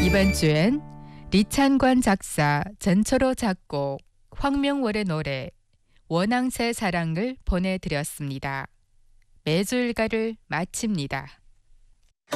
이번 주엔 리찬관 작사, 전철호 작곡, 황명월의 노래 원앙새 사랑을 보내드렸습니다. 매주 일과를 마칩니다.